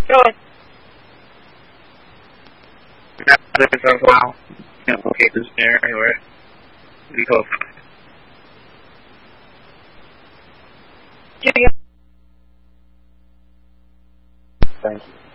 Going. For a while. Okay, this there where we go. Thank you.